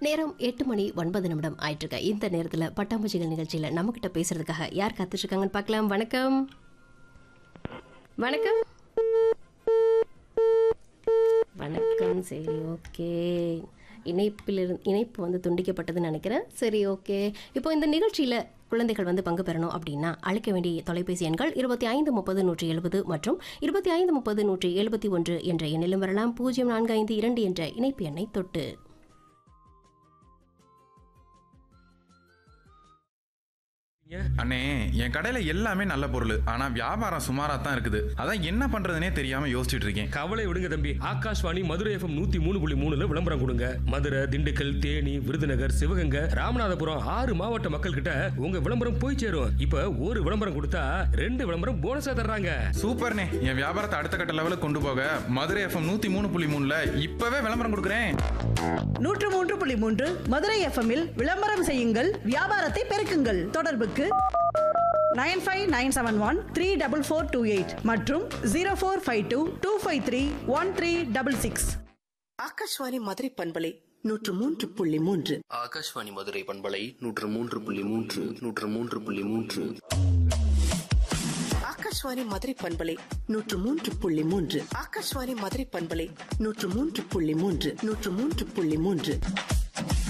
நேரம் 8:09 ஆயிட்டு இந்த நேரத்தில் பட்டாம்பூச்சிகள் நிகழ்ச்சியில் நம்மகிட்ட பேசுறதுக்காக யார் காத்துட்டு இருக்காங்கன்னு பார்க்கலாம். வணக்கம் வணக்கம் வணக்கம். சரி, ஓகே. இணைப்பு வந்து துண்டிக்கப்பட்டதுன்னு நினைக்கிறேன். சரி, ஓகே. இப்போ இந்த நிகழ்ச்சியில் குழந்தைகள் வந்து பங்கு பெறணும் அப்படின்னா அழைக்க வேண்டிய தொலைபேசி எண்கள் 2530-170 மற்றும் 2530-171 என்ற எண்ணிலும் வரலாம். 0452 என்ற இணைப்பு எண்ணை தொட்டு. அண்ணே, என் கடையில எல்லாமே நல்ல பொருள், ஆனா வியாபாரம் சுமாரா தான் இருக்குது. அதான் என்ன பண்றதுனே தெரியாம யோசிச்சுட்டு இருக்கேன். கவலை விடுங்க தம்பி. ஆகாஷ்வாணி மதுரை FM 103.3 விளம்பரம் கொடுங்க. மதுரை, திண்டுக்கல், தேனி, விருதுநகர், சிவகங்கை, ராமநாதபுரம் 6 மாவட்ட மக்கள் கிட்ட உங்க விளம்பரம் போய் சேரும். இப்ப ஒரு விளம்பரம் கொடுத்தா 2 விளம்பரம் போனஸா தர்றாங்க. சூப்பர்ண்ணே, என் வியாபாரத்தை அடுத்த கட்ட லெவலுக்கு கொண்டு போக மதுரை FM 103.3 இப்பவே விளம்பரம் கொடுக்குறேன். 103.3 மதுரை FM-இல் விளம்பரம் செய்யுங்கள், வியாபாரத்தை பெருக்குங்கள். தொடர்புக்கு 9597134428 மற்றும் 0452253136. ஆகாஷ்வாணி மதுரை பண்பலை 103.3. ஆகாஷ்வாணி மதுரை பண்பலை 103.3 103.3. ஆகாஷ்வாணி மதுரை பண்பலை 103.3. ஆகாஷ்வாணி மதுரை பண்பலை 103.3 103.3.